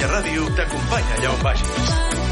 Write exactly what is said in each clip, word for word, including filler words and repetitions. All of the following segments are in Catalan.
Catalunya Ràdio t'acompanya allà on vagis.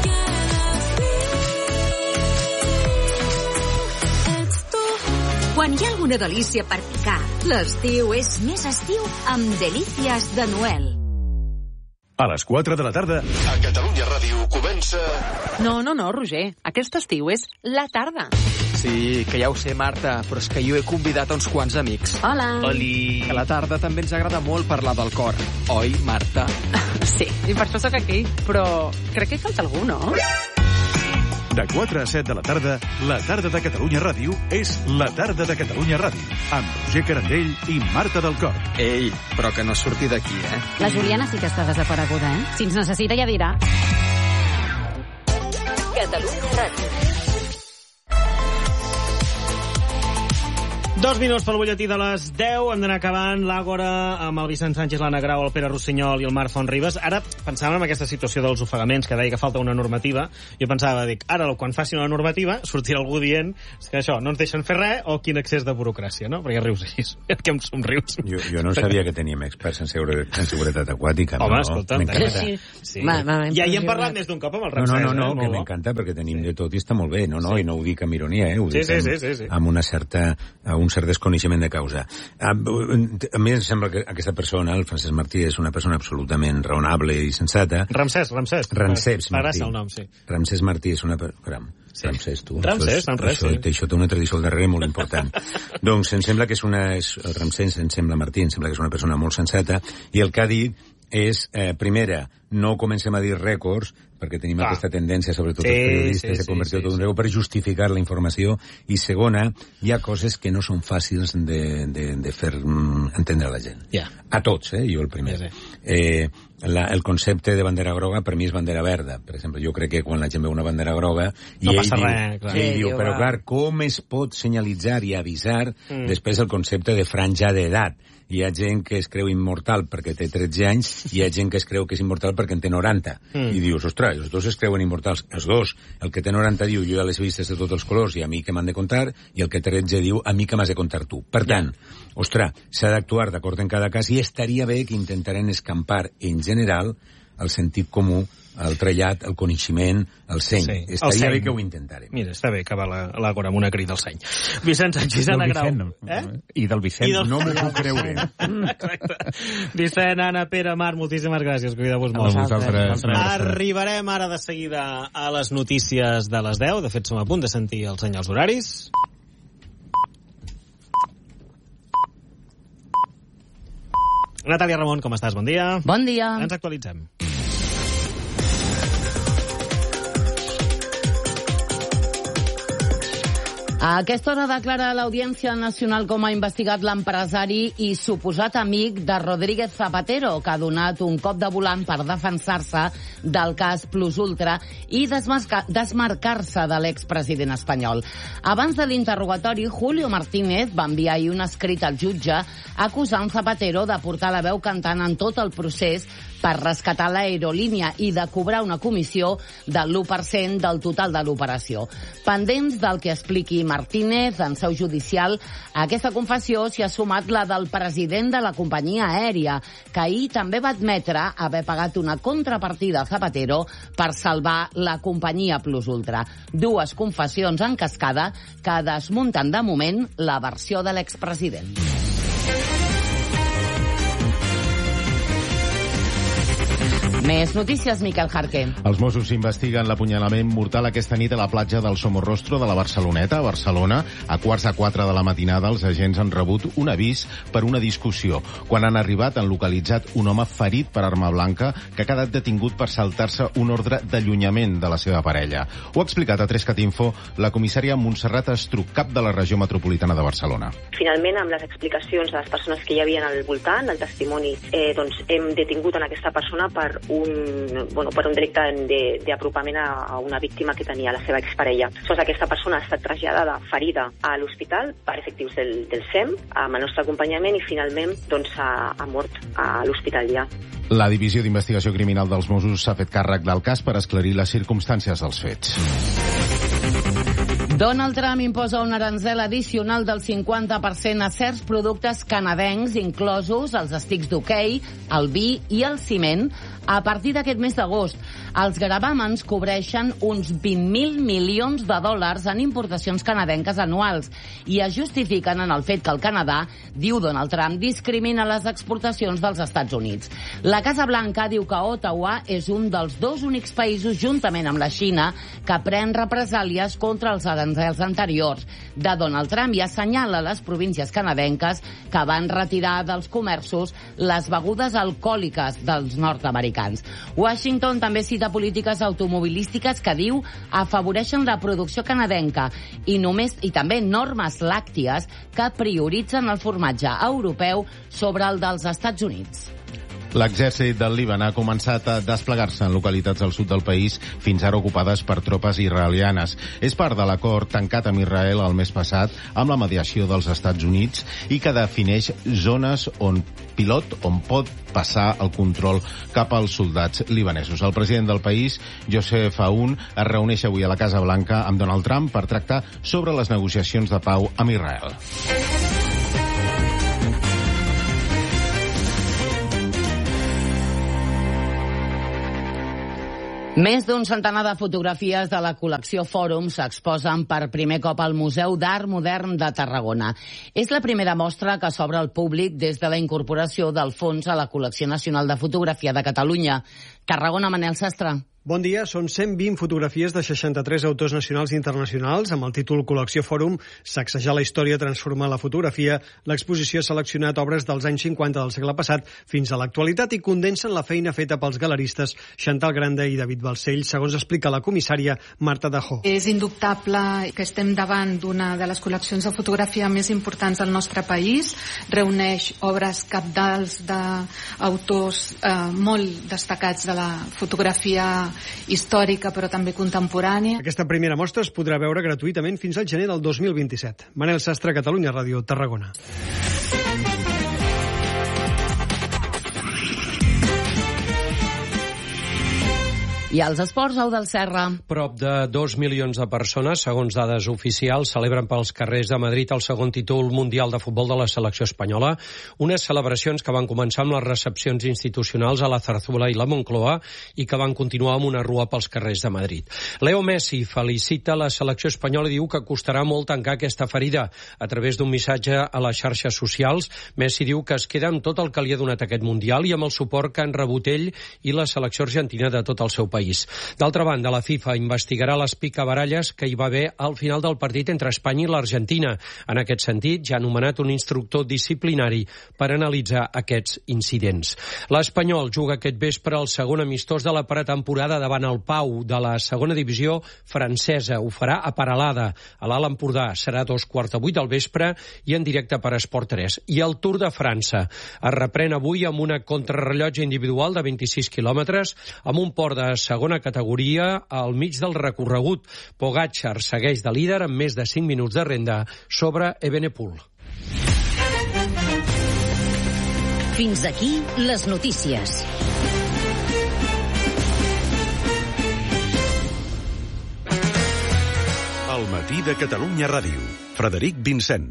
Quan hi ha alguna delícia per picar, l'estiu és més estiu amb Delícies de Noel. A les quatre de la tarda, a Catalunya Ràdio comença... No, no, no, Roger. Aquest estiu és la tarda. Sí, que ja ho sé, Marta, però és que jo he convidat a uns quants amics. Hola. Oli. A la tarda també ens agrada molt parlar del cor. Oi, Marta? Sí, i per això sóc aquí. Però crec que hi falta algú, no? De quatre a set de la tarda, la tarda de Catalunya Ràdio és la tarda de Catalunya Ràdio, amb Roger Carandell i Marta del Cor. Ei, però que no surti d'aquí, eh? La Juliana sí que està desapareguda, eh? Si ens necessita ja dirà. Catalunya Ràdio. Dos minuts pel butlletí de les deu. Hem d'anar acabant l'Àgora amb el Vicent Sánchez, l'Anna Grau, el Pere Rossinyol i el Marc Fonribes. Ara pensàvem en aquesta situació dels ofegaments, que deia que falta una normativa. Jo pensava, dic, ara quan faci una normativa sortirà algú dient que això, no ens deixen fer res o quin excés de burocràcia, no? Perquè rius així, que em somrius. Jo, jo no sabia que teníem experts en, segure, en seguretat aquàtica. Home, no? escolta, m'encanta. sí. sí. Va, va, ja hi hem parlat més d'un cop amb el Ramsès. No, no, no, eh? que m'encanta perquè tenim sí. de tot i està molt bé, no, no? Sí. I no ho dic amb ironia, eh? Ho sí, dic sí, amb, sí, sí, sí. amb una certa, un cert desconeixement de causa. A, a mi em sembla que aquesta persona, el Francesc Martí, és una persona absolutament raonable i sensata. Ramsès, Ramsès. Ramsès Martí. El nom, sí. Ramsès Martí és una persona... Sí. Ramsès, tu. Ramsès, Ramsès, això, sí. Això té una tradició al darrere molt important. Doncs em sembla que és una... És, el Ramsès, em sembla Martí, em sembla que és una persona molt sensata, i el que ha dit és, eh, primera, no comencem a dir rècords, perquè tenim ah. aquesta tendència, sobretot sí, els periodistes, sí, de convertir sí, tot sí, un rècord per justificar la informació, i segona, hi ha coses que no són fàcils de, de, de fer mm, entendre a la gent. Yeah. A tots, eh? Jo el primer. Yeah, sí. eh, la, el concepte de bandera groga per mi és bandera verda. Per exemple, jo crec que quan la gent veu una bandera groga i no ell passa diu, res, clar. Ell diu, però clar, com es pot senyalitzar i avisar mm. després el concepte de franja d'edat? Hi ha gent que es creu immortal perquè té tretze anys i hi ha gent que es creu que és immortal perquè en té noranta. Mm. I dius, ostres, els dos es creuen immortals. Els dos. El que té noranta diu, jo ja les he vistes de tots els colors i a mi que m'han de contar, i el que té tretze diu, a mi que m'has de contar tu. Per tant, ostres, s'ha d'actuar d'acord en cada cas i estaria bé que intentaren escampar en general el sentit comú, el trellat, el coneixement, el seny. Sí, estaria bé que ho intentarem. Mira, està bé que va l'Àgora amb una crida al seny. Vicent Sánchez, Anna Grau. Eh? I del Vicent. I del... No m'ho puc creure. Exacte. Vicent, Anna, Pere, Marc, moltíssimes gràcies. Cuideu-vos molt. A vosaltres. Arribarem ara de seguida a les notícies de les deu. De fet, som a punt de sentir els senyals horaris. Natàlia Ramon, com estàs? Bon dia. Bon dia. Ens actualitzem. A aquesta hora declara l'Audiència Nacional com ha investigat l'empresari i suposat amic de Rodríguez Zapatero, que ha donat un cop de volant per defensar-se del cas Plus Ultra i desmarcar-se de l'expresident espanyol. Abans de l'interrogatori, Julio Martínez va enviar ahir un escrit al jutge acusant Zapatero de portar la veu cantant en tot el procés per rescatar l'aerolínia i de cobrar una comissió del l'u per cent del total de l'operació. Pendents del que expliqui Martínez en seu judicial, a aquesta confessió s'hi ha sumat la del president de la companyia aèria, que ahir també va admetre haver pagat una contrapartida a Zapatero per salvar la companyia Plus Ultra. Dues confessions en cascada que desmunten de moment la versió de l'expresident. Més notícies, Miquel Jarqué. Els Mossos investiguen l'apunyalament mortal aquesta nit a la platja del Somorrostro de la Barceloneta, a Barcelona. A quarts de quatre de la matinada, els agents han rebut un avís per una discussió. Quan han arribat, han localitzat un home ferit per arma blanca que ha quedat detingut per saltar-se un ordre d'allunyament de la seva parella. Ho ha explicat a Trescat Info la comissària Montserrat Estruc, cap de la regió metropolitana de Barcelona. Finalment, amb les explicacions de les persones que hi havia al voltant, el testimoni, eh, doncs hem detingut en aquesta persona per un, bueno, per un delicte d'apropament a, a una víctima que tenia la seva exparella. Doncs aquesta persona ha estat traslladada ferida a l'hospital per efectius del, del S E M, amb el nostre acompanyament, i finalment doncs, ha, ha mort a l'hospital ja. La Divisió d'Investigació Criminal dels Mossos s'ha fet càrrec del cas per esclarir les circumstàncies dels fets. Donald Trump imposa un aranzel addicional del cinquanta per cent a certs productes canadencs, inclosos els estics d'hoquei, el vi i el ciment, a partir d'aquest mes d'agost. Els gravàmens cobreixen uns vint mil milions de dòlars en importacions canadenques anuals i es justifiquen en el fet que el Canadà, diu Donald Trump, discrimina les exportacions dels Estats Units. La Casa Blanca diu que Ottawa és un dels dos únics països, juntament amb la Xina, que pren represàlies contra els aranzels anteriors de Donald Trump i assenyala les províncies canadenques que van retirar dels comerços les begudes alcohòliques dels nord-americans. Washington també cita polítiques automobilístiques que diu afavoreixen la producció canadenca i només i també normes làcties que prioritzen el formatge europeu sobre el dels Estats Units. L'exèrcit del Líban ha començat a desplegar-se en localitats del sud del país fins ara ocupades per tropes israelianes. És part de l'acord tancat amb Israel el mes passat amb la mediació dels Estats Units i que defineix zones on pilot on pot passar el control cap als soldats libanesos. El president del país, Joseph Aoun, es reuneix avui a la Casa Blanca amb Donald Trump per tractar sobre les negociacions de pau amb Israel. Més d'un centenar de fotografies de la col·lecció Fòrum s'exposen per primer cop al Museu d'Art Modern de Tarragona. És la primera mostra que s'obre al públic des de la incorporació del fons a la Col·lecció Nacional de Fotografia de Catalunya. Tarragona, Manel Sastre. Bon dia, són cent vint fotografies de seixanta-tres autors nacionals i internacionals amb el títol Col·lecció Fòrum, sacsejar la història, transformar la fotografia. L'exposició ha seleccionat obres dels anys cinquanta del segle passat fins a l'actualitat i condensen la feina feta pels galeristes Chantal Grande i David Balcells, segons explica la comissària Marta Dajó. És indubtable que estem davant d'una de les col·leccions de fotografia més importants del nostre país. Reuneix obres cabdals d'autors eh, molt destacats de la fotografia històrica però també contemporània. Aquesta primera mostra es podrà veure gratuïtament fins al gener del dos mil vint-i-set. Manel Sastre, Catalunya Ràdio, Tarragona. I als esports, Au del Serra. Prop de dos milions de persones, segons dades oficials, celebren pels carrers de Madrid el segon títol mundial de futbol de la selecció espanyola. Unes celebracions que van començar amb les recepcions institucionals a la Zarzuela i la Moncloa i que van continuar amb una rua pels carrers de Madrid. Leo Messi felicita la selecció espanyola i diu que costarà molt tancar aquesta ferida. A través d'un missatge a les xarxes socials, Messi diu que es queda amb tot el que li ha donat aquest mundial i amb el suport que han rebut ell i la selecció argentina de tot el seu país. D'altra banda, la FIFA investigarà les picabaralles que hi va haver al final del partit entre Espanya i l'Argentina. En aquest sentit, ja ha nomenat un instructor disciplinari per analitzar aquests incidents. L'Espanyol juga aquest vespre el segon amistós de la pretemporada davant el Pau de la segona divisió francesa. Ho farà a Peralada, a l'Alt Empordà. Serà a dos quarts de vuit del vespre i en directe per Esport tres. I el Tour de França es reprèn avui amb una contrarrellotge individual de vint-i-sis quilòmetres amb un port de segona categoria al mig del recorregut. Pogačar segueix de líder amb més de cinc minuts de renda sobre Evenepoel. Fins aquí les notícies. El matí de Catalunya Ràdio. Frederic Vincent.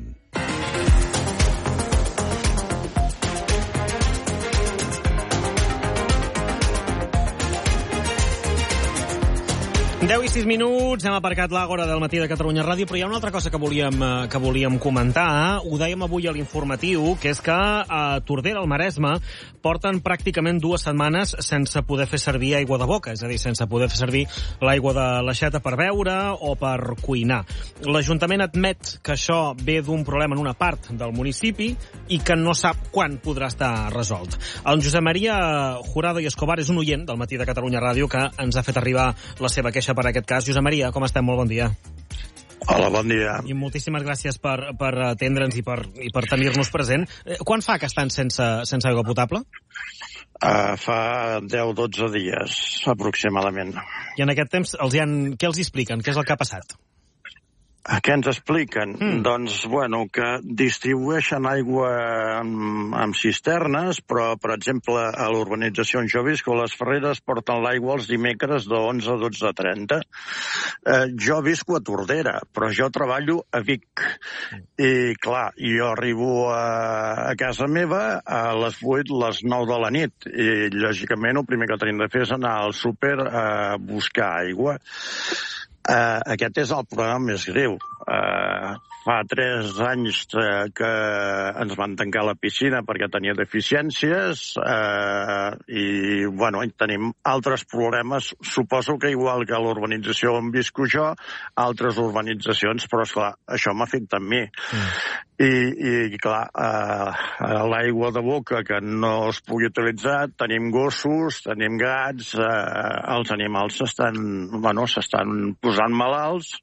deu i sis minuts, hem aparcat l'Àgora del matí de Catalunya Ràdio, però hi ha una altra cosa que volíem, que volíem comentar. Ho dèiem avui a l'informatiu, que és que a Tordera, al Maresme, porten pràcticament dues setmanes sense poder fer servir aigua de boca, és a dir, sense poder fer servir l'aigua de l'aixeta per beure o per cuinar. L'Ajuntament admet que això ve d'un problema en una part del municipi i que no sap quan podrà estar resolt. El Josep Maria Jurado i Escobar és un oient del matí de Catalunya Ràdio que ens ha fet arribar la seva queixa per aquest cas. Josep Maria, com estem? Molt bon dia. Hola, bon dia. I moltíssimes gràcies per, per atendre'ns i per, i per tenir-nos present. Quan fa que estan sense, sense aigua potable? Uh, fa deu a dotze dies, aproximadament. I en aquest temps, els hi han, què els expliquen? Què és el que ha passat? Què ens expliquen? Mm. Doncs, bueno, que distribueixen aigua amb, amb cisternes, però, per exemple, a l'urbanització on jo visc, les Ferreres porten l'aigua els dimecres de onze a dotze trenta. Eh, jo visco a Tordera, però jo treballo a Vic. I, clar, jo arribo a, a casa meva a les vuit, les nou de la nit. I, lògicament, el primer que tenim de fer és anar al súper a buscar aigua. Uh, aquest és el problema més greu. Uh, fa tres anys uh, que ens van tancar la piscina perquè tenia deficiències uh, i, bueno, tenim altres problemes. Suposo que igual que a l'urbanització on visco jo, altres urbanitzacions, però, esclar, això m'afecta a mi. Mm. I, i clar, uh, l'aigua de boca que no es pugui utilitzar, tenim gossos, tenim gats, uh, els animals s'estan, bueno, s'estan posant malalts,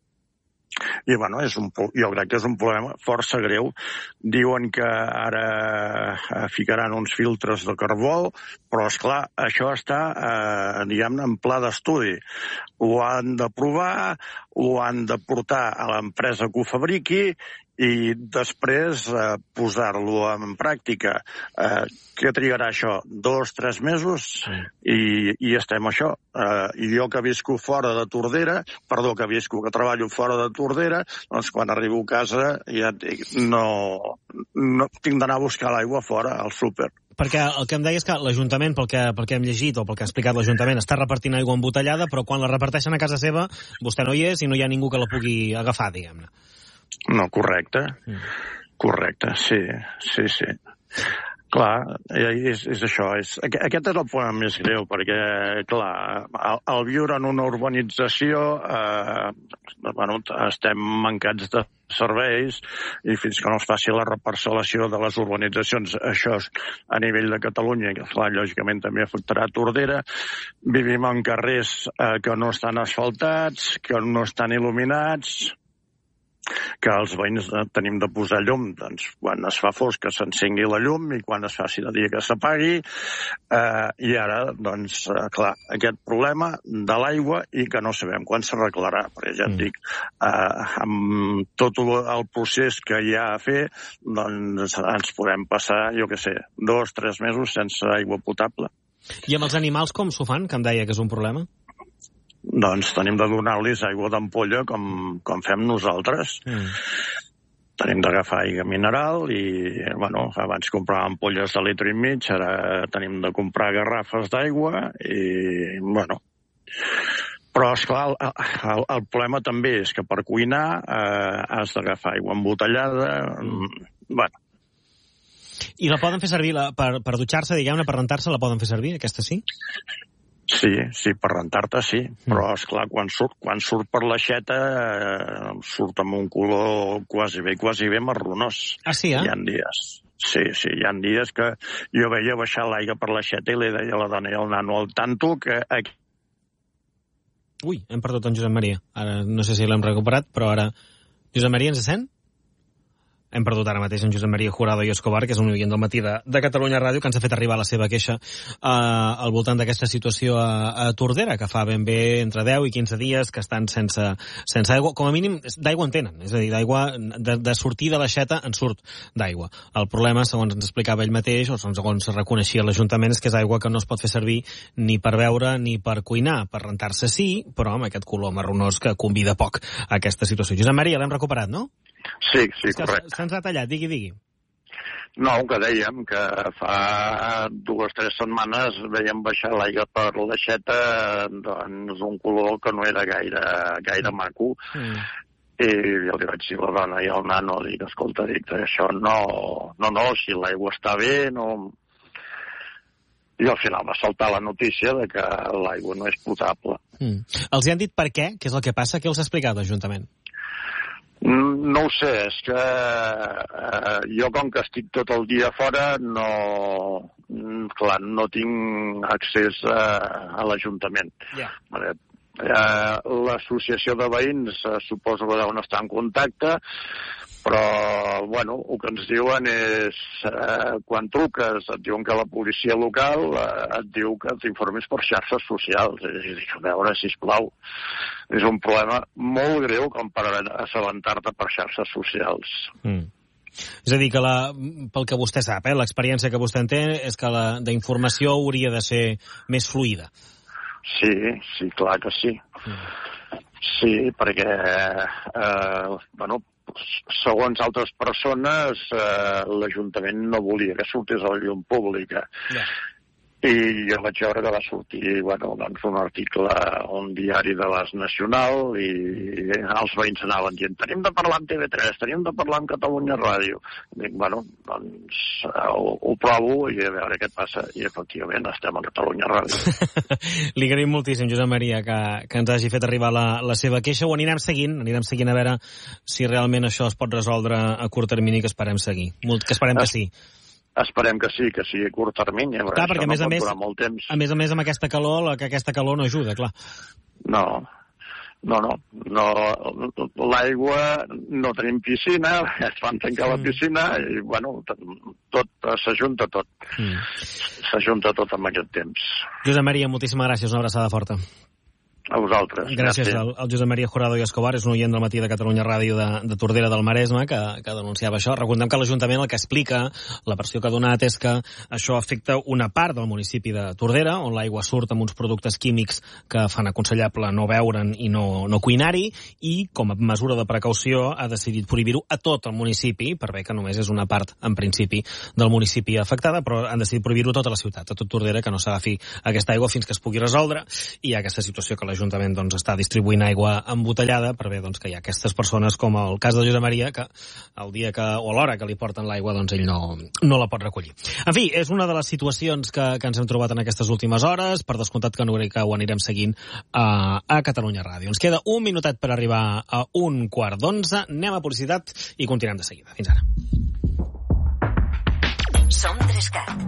i, bueno, és un, jo crec que és un problema força greu. Diuen que ara ficaran uns filtres de carbó, però, esclar, això està, eh, diguem-ne, en pla d'estudi. Ho han de provar, ho han de portar a l'empresa que ho fabriqui i després eh, posar-lo en pràctica. Eh, què trigarà això? Dos, tres mesos? Sí. I, i estem això. Eh, I jo que visco fora de Tordera, perdó, que visco, que treballo fora de Tordera, doncs quan arribo a casa ja dic, no, no tinc d'anar a buscar l'aigua fora, al súper. Perquè el que em deia és que l'Ajuntament, pel que, pel que hem llegit o pel que ha explicat l'Ajuntament, està repartint aigua embotellada, però quan la reparteixen a casa seva, vostè no hi és i no hi ha ningú que la pugui agafar, diguem-ne. No, correcte. Mm. Correcte, sí, sí, sí. Clar, és, és això. És, aquest és el problema més greu, perquè, clar, al, al viure en una urbanització, eh, bueno, estem mancats de serveis i fins que no es faci la reparcel·lació de les urbanitzacions, això és a nivell de Catalunya, que clar, lògicament també afectarà Tordera. Vivim en carrers eh, que no estan asfaltats, que no estan il·luminats, que els veïns tenim de posar llum, doncs quan es fa fosc que s'encengui la llum i quan es faci de dia que s'apagui, eh, i ara, doncs, eh, clar, aquest problema de l'aigua i que no sabem quan s'arreglarà, perquè ja et dic, eh, amb tot el procés que hi ha a fer, doncs ens podem passar, jo què sé, dos, tres mesos sense aigua potable. I amb els animals com s'ho fan, que em deia que és un problema? Doncs tenim de donar-los aigua d'ampolla com, com fem nosaltres. Mm. Tenim d'agafar aigua mineral i, bueno, abans compràvem ampolles de litre i mig, ara tenim de comprar garrafes d'aigua i, bueno... Però, esclar, el, el, el problema també és que per cuinar eh, has d'agafar aigua embotellada, mm. bueno... I la poden fer servir, la, per, per dutxar-se, diguem-ne, per rentar-se, la poden fer servir, aquesta sí? Sí, sí, per rentar-te sí, però, esclar, quan surt, quan surt per l'aixeta eh, surt amb un color quasi bé, quasi bé marronós. Ah, sí, eh? Hi ha dies. Sí, sí, hi ha dies que jo veia baixar l'aigua per l'aixeta i li deia a la dona i al nano al tanto que... Aquí... Ui, hem perdut en Josep Maria. Ara no sé si l'hem recuperat, però ara... Josep Maria, ens sent? Hem perdut ara mateix en Josep Maria Jurado i Escobar, que és un oient del matí de, de Catalunya Ràdio, que ens ha fet arribar la seva queixa eh, al voltant d'aquesta situació a, a Tordera, que fa ben bé entre deu i quinze dies que estan sense, sense aigua. Com a mínim, d'aigua en tenen. És a dir, d'aigua, de, de sortir de l'aixeta en surt d'aigua. El problema, segons ens explicava ell mateix, o segons reconeixia l'Ajuntament, és que és aigua que no es pot fer servir ni per beure ni per cuinar. Per rentar-se sí, però amb aquest color marronós que convida poc a aquesta situació. Josep Maria, l'hem recuperat, no? Sí, sí, correcte. Se'ns ha tallat, digui, digui. No, que dèiem que fa dues o tres setmanes veiem baixar l'aigua per l'aixeta, doncs un color que no era gaire, gaire maco. Mm. I jo li vaig dir a la dona i al nano, dic, escolta, dic, això no, no, no, si l'aigua està bé, no... I al final va saltar la notícia de que l'aigua no és potable. Mm. Els hi han dit per què? Què és el que passa? Què els ha explicat l'Ajuntament? No ho sé, és que eh, jo com que estic tot el dia fora no, clar, no tinc accés a, a l'Ajuntament. Yeah. Eh, l'associació de veïns eh, suposo que deuen estar en contacte, Però, bueno, el que ens diuen és, eh, quan truques, et diuen que la policia local eh, et diu que t'informis per xarxes socials. I dic, a veure, sisplau, és un problema molt greu com per assabentar-te per xarxes socials. Mm. És a dir, que la, pel que vostè sap, eh, l'experiència que vostè en té és que la d'informació hauria de ser més fluida. Sí, sí, clar que sí. Mm. Sí, perquè, eh, bueno, segons altres persones, eh, l'Ajuntament no volia que sortís a la llum pública. Yeah. I jo vaig veure que va sortir, bueno, doncs un article a un diari de l'As Nacional i els veïns anaven dient tenim de parlar amb T V tres, tenim de parlar amb Catalunya Ràdio. Dic, bueno, doncs ho, ho provo i a veure què passa. I efectivament estem a Catalunya Ràdio. Li agraïm moltíssim, Josep Maria, que, que ens hagi fet arribar la, la seva queixa. Ho anirem seguint, anirem seguint a veure si realment això es pot resoldre a curt termini, que esperem seguir. Molt, que esperem que sí. Esperem que sí, que sigui a curt termini. Clar, perquè a més no a més, molt temps. a més a més amb aquesta calor, la, que aquesta calor no ajuda, clar. No, no, no. no L'aigua, no tenim piscina, es van tancar la piscina i, bueno, tot s'ajunta tot. Mm. S'ajunta tot en aquest temps. Josep Maria, moltíssimes gràcies, una abraçada forta. A vosaltres. Gràcies al, al Josep Maria Jurado i Escobar, és un oient del matí de Catalunya Ràdio de, de Tordera del Maresme, que, que denunciava això. Recordem que l'Ajuntament el que explica, la versió que ha donat, és que això afecta una part del municipi de Tordera, on l'aigua surt amb uns productes químics que fan aconsellable no beure'n i no, no cuinar-hi, i com a mesura de precaució ha decidit prohibir-ho a tot el municipi, per bé que només és una part, en principi, del municipi afectada, però han decidit prohibir-ho a tota la ciutat, a tot Tordera, que no s'agafi aquesta aigua fins que es pugui resoldre, i hi ha aquesta situació que l'Ajuntament doncs, està distribuint aigua embotellada per bé doncs, que hi ha aquestes persones com el cas de Josep Maria que el dia que, o a l'hora que li porten l'aigua doncs ell no, no la pot recollir. En fi, és una de les situacions que, que ens hem trobat en aquestes últimes hores, per descomptat que, no, que ho anirem seguint a, a Catalunya Ràdio. Ens queda un minutet per arribar a un quart d'onze, anem a publicitat i continuem de seguida. Fins ara. Som Trescat.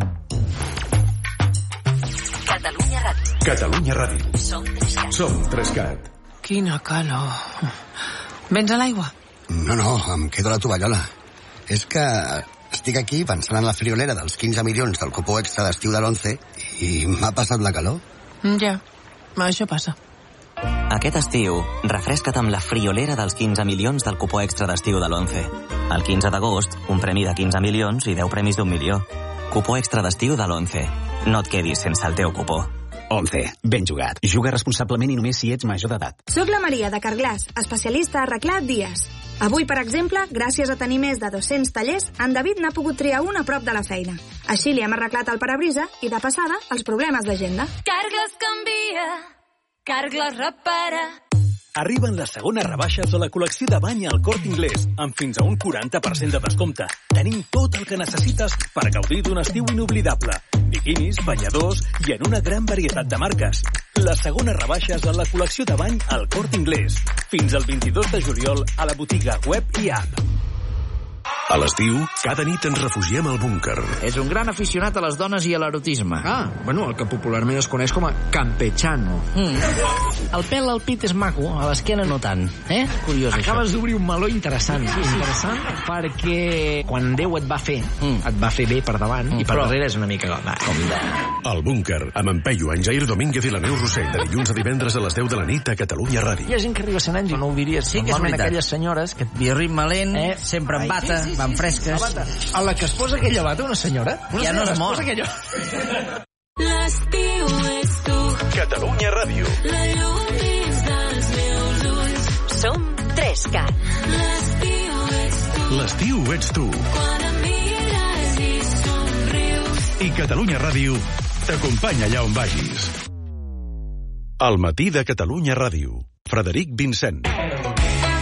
Catalunya Ràdio. Catalunya Ràdio. Som Trescat. Som Trescat. Quina calor. Vens a l'aigua? No, no, em quedo a la tovallola. És que estic aquí pensant en la friolera dels quinze milions del cupó extra d'estiu de l'once i m'ha passat la calor. Ja, això passa. Aquest estiu, refresca't amb la friolera dels quinze milions del cupó extra d'estiu de l'once. El quinze d'agost, un premi de quinze milions i deu premis d'un milió. Cupó extra d'estiu de l'once. No et quedis sense el teu cupó. once. Ben jugat. Juga responsablement i només si ets major d'edat. Soc la Maria de Carglass, especialista a arreglar dies. Avui, per exemple, gràcies a tenir més de dos-cents tallers, en David n'ha pogut triar un a prop de la feina. Així li hem arreglat el parabrisa i, de passada, els problemes d'agenda. Carglass canvia, Carglass repara. Arriben les segones rebaixes de la col·lecció de bany al Corte Inglés, amb fins a un quaranta per cent de descompte. Tenim tot el que necessites per gaudir d'un estiu inoblidable. Biquinis, banyadors i en una gran varietat de marques. Les segones rebaixes a la col·lecció de bany al Corte Inglés. Fins al vint-i-dos de juliol a la botiga web i app. A l'estiu, cada nit ens refugiem al búnquer. És un gran aficionat a les dones i a l'erotisme. Ah, bueno, el que popularment es coneix com a campechano. Mm. El pèl al pit és maco, a l'esquena no tant. Eh? Curiós, Acabes això. d'obrir un meló interessant. Sí, sí. Interessant perquè quan Déu et va fer, mm. et va fer bé per davant mm. i per Però... darrere és una mica... Va, com de... El búnquer, amb en Peyu, en Jair Domínguez i la Neus Rossell, de dilluns a divendres a les deu de la nit a Catalunya Ràdio. Hi ha gent que arriba a cent anys i no ho diries. Sí que és veritat. Aquelles senyores que... Biorritme lent, eh? sempre en bata, sí, sí, sí, van fresques. Sí, a la que es posa aquella bata, una senyora? Una ja senyora, no es mor. Aquella... L'estiu ets tu. Catalunya Ràdio. La llum dins dels meus ulls. Som Trescat. L'estiu ets tu. L'estiu ets tu. Quan em mires i somrius. I Catalunya Ràdio t'acompanya allà on vagis. Al matí de Catalunya Ràdio. Frederic Vincent.